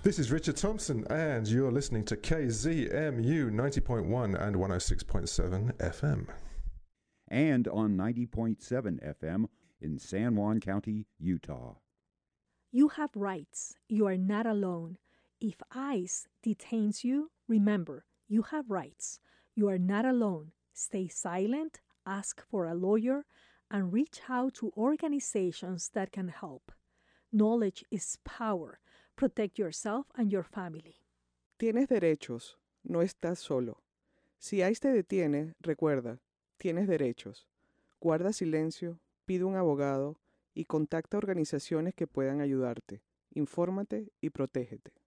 This is Richard Thompson, and you're listening to KZMU 90.1 and 106.7 FM. And on 90.7 FM in San Juan County, Utah. You have rights. You are not alone. If ICE detains you, remember, you have rights. You are not alone. Stay silent, ask for a lawyer, and reach out to organizations that can help. Knowledge is power. Protect yourself and your family. Tienes derechos, no estás solo. Si ICE te detiene, recuerda, tienes derechos. Guarda silencio, pide un abogado y contacta organizaciones que puedan ayudarte. Infórmate y protégete.